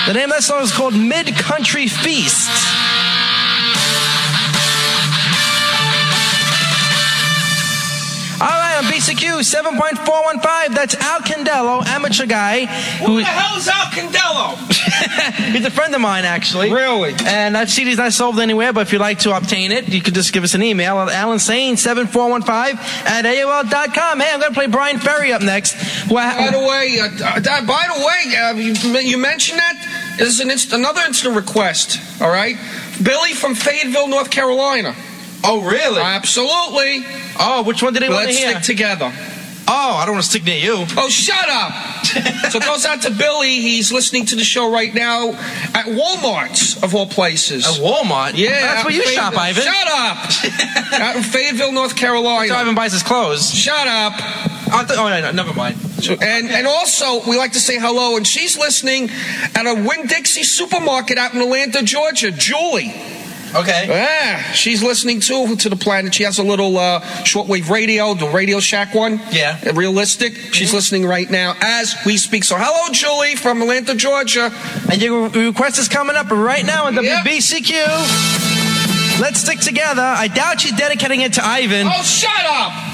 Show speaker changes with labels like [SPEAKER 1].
[SPEAKER 1] The name of that song is called Mid-Country Feast. All right, on BCQ 7.415, that's Al Candello, amateur guy.
[SPEAKER 2] Who the hell is Al Candello?
[SPEAKER 1] He's a friend of mine, actually.
[SPEAKER 2] Really?
[SPEAKER 1] And that CD's not sold anywhere, but if you'd like to obtain it, you could just give us an email at alansane7415@AOL.com. Hey, I'm going to play Brian Ferry up next.
[SPEAKER 2] By the way, you mentioned that? There's another instant request, all right? Billy from Fayetteville, North Carolina.
[SPEAKER 1] Oh, really?
[SPEAKER 2] Absolutely.
[SPEAKER 1] Oh, which one did they want to
[SPEAKER 2] Let's
[SPEAKER 1] hear?
[SPEAKER 2] stick together.
[SPEAKER 1] Oh, I don't want to stick near you.
[SPEAKER 2] Oh, shut up. So it goes out to Billy. He's listening to the show right now at Walmart's, of all places.
[SPEAKER 1] At Walmart?
[SPEAKER 2] Yeah.
[SPEAKER 1] That's where you shop, Ivan.
[SPEAKER 2] Shut up. Out in Fayetteville, North Carolina.
[SPEAKER 1] So Ivan buys his clothes.
[SPEAKER 2] Shut up.
[SPEAKER 1] Oh, no, never mind.
[SPEAKER 2] And also, we like to say hello, and she's listening at a Winn-Dixie supermarket out in Atlanta, Georgia. Julie.
[SPEAKER 1] Okay.
[SPEAKER 2] Yeah, she's listening too to the planet. She has a little shortwave radio, the Radio Shack one.
[SPEAKER 1] Yeah.
[SPEAKER 2] Realistic. She's listening right now as we speak. So hello, Julie from Atlanta, Georgia.
[SPEAKER 1] And your request is coming up right now on WBCQ. Let's stick together. I doubt she's dedicating it to Ivan.
[SPEAKER 2] Oh, shut up!